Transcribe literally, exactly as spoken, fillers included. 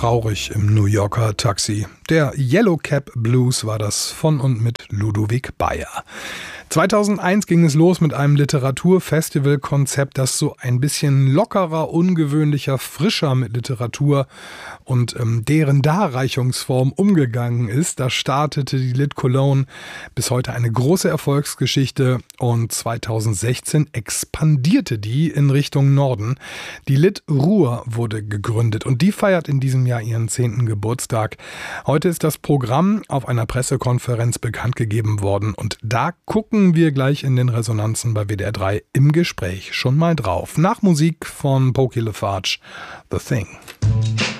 traurig im New Yorker Taxi. Der Yellow Cab Blues war das von und mit Ludovic Beyer. zweitausendeins ging es los mit einem Literaturfestivalkonzept, das so ein bisschen lockerer, ungewöhnlicher, frischer mit Literatur und ähm, deren Darreichungsform umgegangen ist. Da startete die Lit Cologne, bis heute eine große Erfolgsgeschichte, und zweitausendsechzehn expandierte die in Richtung Norden. Die Lit Ruhr wurde gegründet und die feiert in diesem Jahr ihren zehnten Geburtstag. Heute ist das Programm auf einer Pressekonferenz bekannt gegeben worden und da gucken wir gleich in den Resonanzen bei W D R drei im Gespräch schon mal drauf. Nach Musik von Pokey LaFarge, The Thing.